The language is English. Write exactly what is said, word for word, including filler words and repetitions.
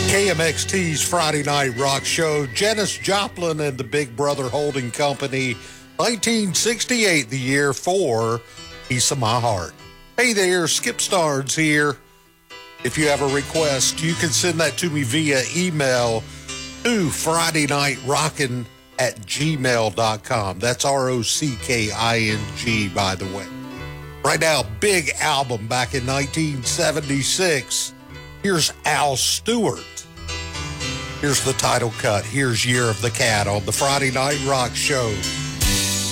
K M X T's Friday Night Rock Show. Janis Joplin and the Big Brother Holding Company, nineteen sixty-eight, the year for Piece of My Heart. Hey there, Skip Starnes here. If you have a request, you can send that to me via email to Friday Night Rockin' at gmail dot com. That's R O C K I N G, by the way. Right now, big album back in nineteen seventy-six. Here's Al Stewart. Here's the title cut. Here's Year of the Cat on the Friday Night Rock Show.